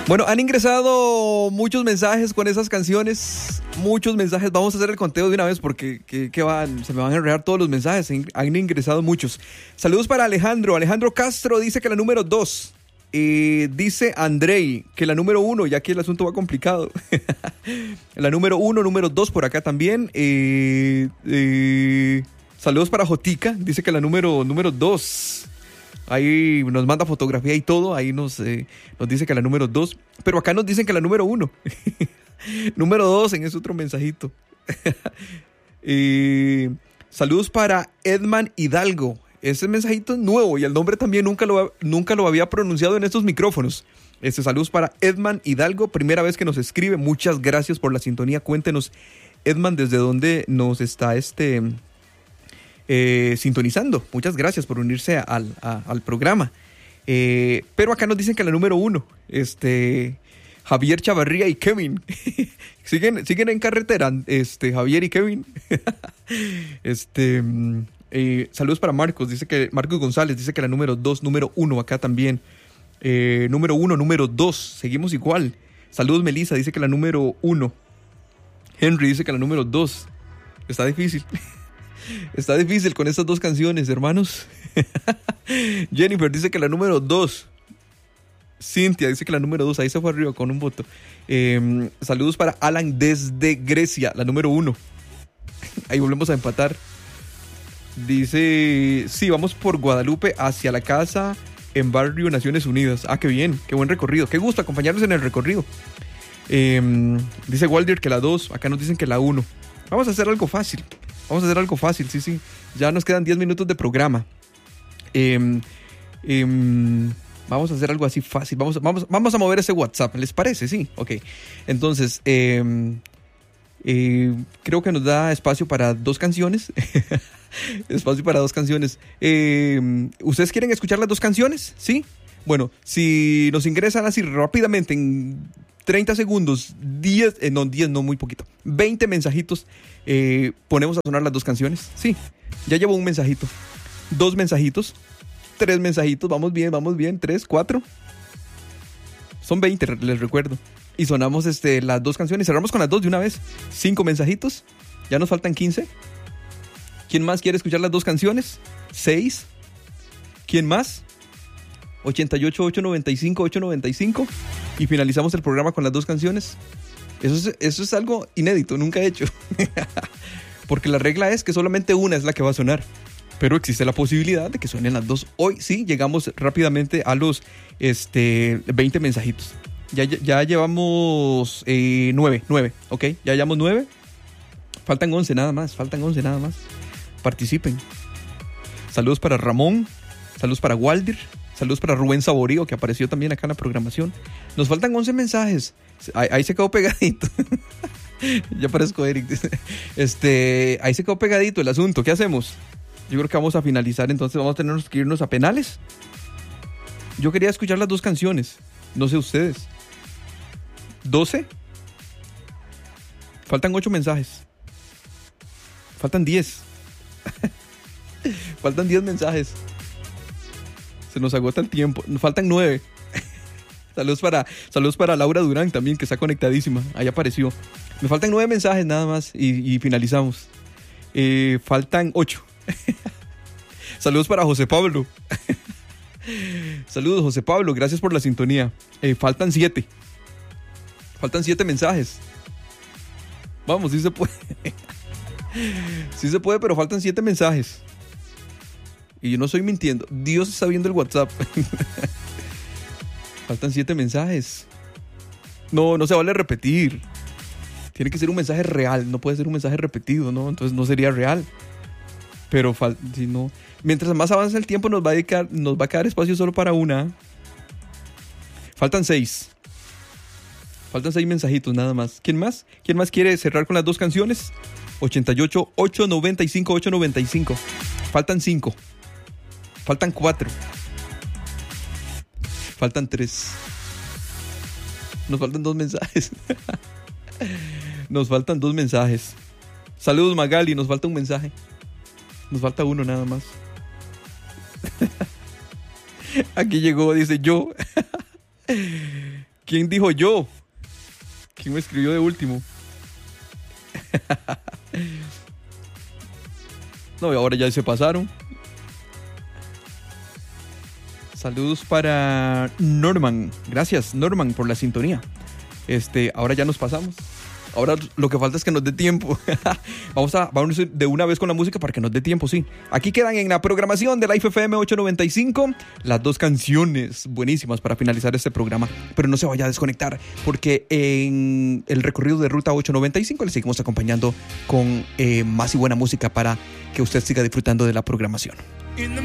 Bueno, han ingresado muchos mensajes con esas canciones, muchos mensajes. Vamos a hacer el conteo de una vez porque se me van a enredar todos los mensajes. Han ingresado muchos. Saludos para Alejandro. Alejandro Castro dice que la número 2. Dice Andrei que la número 1, ya que el asunto va complicado. La número 1, número 2 por acá también. Saludos para Jotica. Dice que la número 2. Ahí nos manda fotografía y todo. Ahí nos dice que la número 2. Pero acá nos dicen que la número 1. Número 2 en ese otro mensajito. Saludos para Edman Hidalgo. Ese mensajito es nuevo y el nombre también nunca lo había pronunciado en estos micrófonos. Saludos para Edman Hidalgo. Primera vez que nos escribe. Muchas gracias por la sintonía. Cuéntenos, Edman, desde dónde nos está sintonizando. Muchas gracias por unirse al programa. Pero acá nos dicen que la número 1, Javier Chavarría y Kevin. siguen en carretera, Javier y Kevin. Saludos para Marcos. Marcos González dice que la número 2, número 1 acá también. Número 1, número 2. Seguimos igual. Saludos, Melissa. Dice que la número 1. Henry dice que la número 2. Está difícil. Está difícil con estas dos canciones, hermanos. Jennifer dice que la número 2. Cintia dice que la número 2. Ahí se fue arriba con un voto. Saludos para Alan desde Grecia, la número 1. Ahí volvemos a empatar. Dice, sí, vamos por Guadalupe hacia la casa en Barrio Naciones Unidas. Ah, qué bien, qué buen recorrido. Qué gusto acompañarnos en el recorrido. Dice Waldir que la 2. Acá nos dicen que la 1. Vamos a hacer algo fácil. Sí. Ya nos quedan 10 minutos de programa. Vamos a hacer algo así fácil. Vamos a mover ese WhatsApp. ¿Les parece? Sí. Ok. Entonces, creo que nos da espacio para 2 canciones. ¿Ustedes quieren escuchar las 2 canciones? ¿Sí? Bueno, si nos ingresan así rápidamente en 30 segundos, 20 mensajitos, ponemos a sonar las 2 canciones. Sí, ya llevo un mensajito, 2 mensajitos, 3 mensajitos, vamos bien, 3, 4. Son 20, les recuerdo. Y sonamos las 2 canciones, cerramos con las 2 de una vez. 5 mensajitos, ya nos faltan 15. ¿Quién más quiere escuchar las 2 canciones? 6. ¿Quién más? 88 895 895 y finalizamos el programa con las 2 canciones. Eso es algo inédito, nunca he hecho. Porque la regla es que solamente una es la que va a sonar, pero existe la posibilidad de que suenen las 2. Hoy sí llegamos rápidamente a los 20 mensajitos. Ya llevamos 9, ¿ok? Ya llevamos 9. Faltan 11 nada más. Participen. Saludos para Ramón, saludos para Waldir. Saludos para Rubén Saborío, que apareció también acá en la programación. Nos faltan 11 mensajes. Ahí se quedó pegadito. Ya parezco Eric. Ahí se quedó pegadito el asunto. ¿Qué hacemos? Yo creo que vamos a finalizar. Entonces vamos a tener que irnos a penales. Yo quería escuchar las 2 canciones. No sé ustedes. 12. Faltan 8 mensajes. Faltan 10. Faltan 10 mensajes. Se nos agota el tiempo. Nos faltan 9. Saludos para Laura Durán también, que está conectadísima. Ahí apareció. Me faltan 9 mensajes nada más y finalizamos. Faltan 8. Saludos para José Pablo. Saludos, José Pablo. Gracias por la sintonía. Faltan 7. Faltan 7 mensajes. Vamos, sí se puede. Sí se puede, pero faltan 7 mensajes. Y yo no estoy mintiendo. Dios está viendo el WhatsApp. Faltan 7 mensajes. No se vale repetir. Tiene que ser un mensaje real. No puede ser un mensaje repetido, ¿no? Entonces no sería real. Pero si no, mientras más avanza el tiempo nos va a quedar espacio solo para una. Faltan 6. Faltan 6 mensajitos nada más. ¿Quién más? ¿Quién más quiere cerrar con las 2 canciones? 88 895 895. Faltan 5. Faltan 4. Faltan 3. Nos faltan 2 mensajes. Nos faltan 2 mensajes. Saludos, Magali. Nos falta un mensaje. Nos falta uno nada más. Aquí llegó, dice yo. ¿Quién dijo yo? ¿Quién me escribió de último? No, y ahora ya se pasaron. Saludos para Norman. Gracias, Norman, por la sintonía. Ahora ya nos pasamos. Ahora lo que falta es que nos dé tiempo. Vamos de una vez con la música para que nos dé tiempo, sí. Aquí quedan en la programación de Life FM 895 las 2 canciones buenísimas para finalizar este programa. Pero no se vaya a desconectar, porque en el recorrido de Ruta 895 le seguimos acompañando con más y buena música para que usted siga disfrutando de la programación.